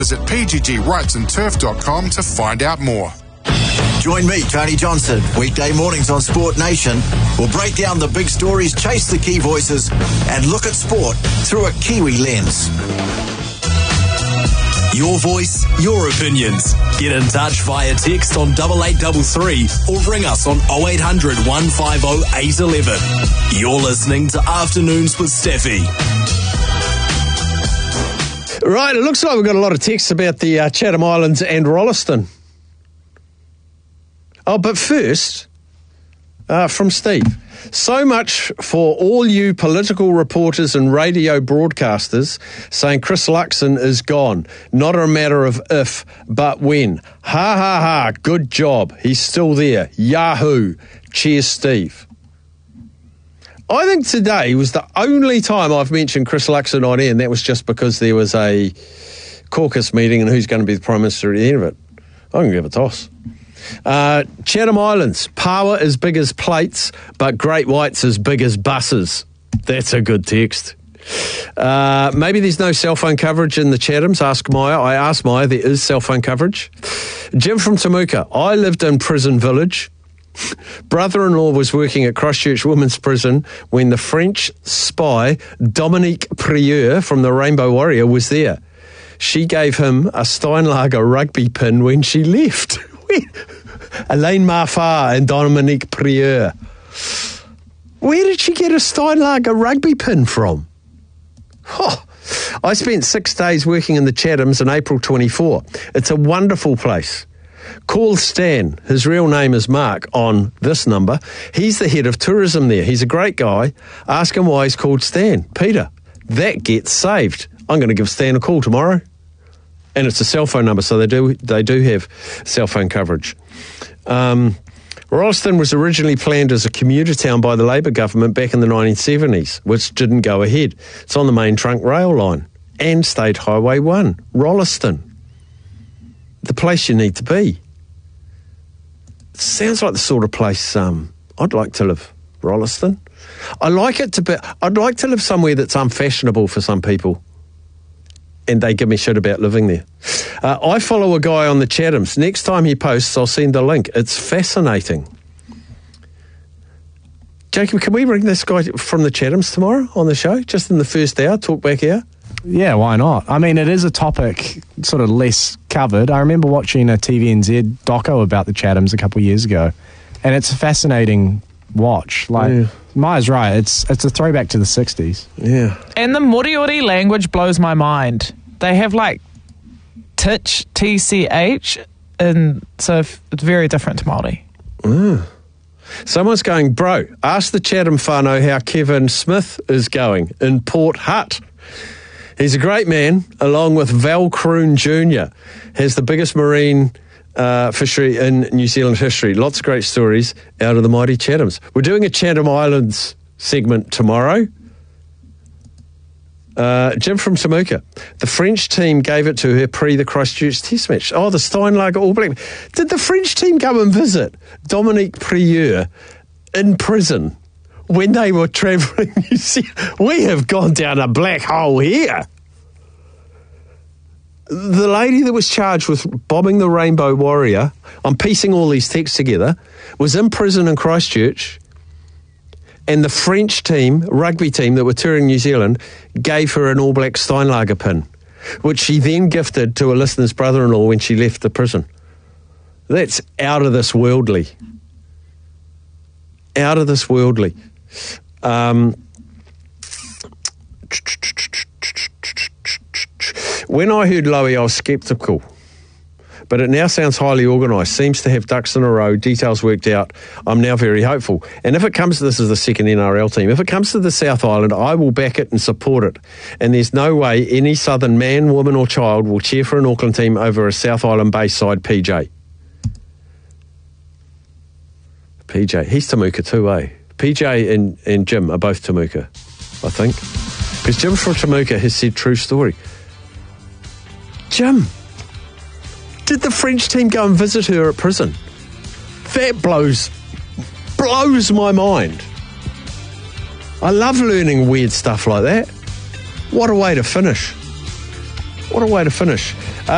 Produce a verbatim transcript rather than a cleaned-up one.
Visit p g g rights and turf dot com to find out more. Join me, Tony Johnson, weekday mornings on Sport Nation. We'll break down the big stories, chase the key voices, and look at sport through a Kiwi lens. Your voice, your opinions. Get in touch via text on double eight double three or ring us on oh eight hundred, one five oh, eight one one. You're listening to Afternoons with Steffi. Right, it looks like we've got a lot of texts about the uh, Chatham Islands and Rolleston. Oh, but first, uh, from Steve. So much for all you political reporters and radio broadcasters saying Chris Luxon is gone. Not a matter of if, but when. Ha ha ha, good job. He's still there. Yahoo. Cheers, Steve. I think today was the only time I've mentioned Chris Luxon on air, and that was just because there was a caucus meeting and who's going to be the Prime Minister at the end of it. I'm going to give a toss. Uh, Chatham Islands, power as big as plates, but great whites as big as buses. That's a good text. Uh, maybe there's no cell phone coverage in the Chathams. Ask Maya. I asked Maya. There is cell phone coverage. Jim from Temuka. I lived in Prison Village. Brother-in-law was working at Christchurch Women's Prison when the French spy Dominique Prieur from the Rainbow Warrior was there. She gave him a Steinlager rugby pin when she left. Elaine Marfar and Dominique Prieur. Where did she get a Steinlager rugby pin from? Oh, I spent six days working in the Chathams in April twenty-four. It's a wonderful place. Call Stan, his real name is Mark, on this number. He's the head of tourism there. He's a great guy. Ask him why he's called Stan. Peter, that gets saved. I'm going to give Stan a call tomorrow. And it's a cell phone number, so they do they do have cell phone coverage. Um, Rolleston was originally planned as a commuter town by the Labor government back in the nineteen seventies, which didn't go ahead. It's on the main trunk rail line and State Highway one, Rolleston. The place you need to be. It sounds like the sort of place um, I'd like to live, Rolleston. I like it to be. I'd like to live somewhere that's unfashionable for some people, and they give me shit about living there. Uh, I follow a guy on the Chathams. Next time he posts, I'll send a link. It's fascinating. Jacob, can we bring this guy from the Chathams tomorrow on the show, just in the first hour, talk back here? Yeah, why not? I mean, it is a topic sort of less covered. I remember watching a T V N Z doco about the Chathams a couple of years ago, and it's a fascinating watch. Like, yeah. Maya's right. It's it's a throwback to the sixties. Yeah. And the Moriori language blows my mind. They have like titch, T C H, and so it's very different to Māori. Mm. Someone's going, bro, ask the Chatham whānau how Kevin Smith is going in Port Hutt. He's a great man, along with Val Croon Junior Has the biggest marine uh, fishery in New Zealand history. Lots of great stories out of the mighty Chathams. We're doing a Chatham Islands segment tomorrow. Uh, Jim from Temuka. The French team gave it to her pre the Christchurch Test match. Oh, the Steinlager All Black. Did the French team go and visit Dominique Prieur in prison when they were travelling? You see, we have gone down a black hole here. The lady that was charged with bombing the Rainbow Warrior, I'm piecing all these texts together, was in prison in Christchurch, and the French team, rugby team that were touring New Zealand, gave her an All Black Steinlager pin, which she then gifted to a listener's brother-in-law when she left the prison. That's out of this worldly. Out of this worldly. Um, when I heard Lowy, I was sceptical, but it now sounds highly organised, seems to have ducks in a row, details worked out. I'm now very hopeful. And if it comes to this as the second N R L team, if it comes to the South Island, I will back it and support it. And there's no way any Southern man, woman or child will cheer for an Auckland team over a South Island Bayside P J. P J, he's Temuka too, eh? P J and, and Jim are both Temuka, I think. Because Jim from Temuka has said true story. Jim, did the French team go and visit her at prison? That blows, blows my mind. I love learning weird stuff like that. What a way to finish. What a way to finish. Uh,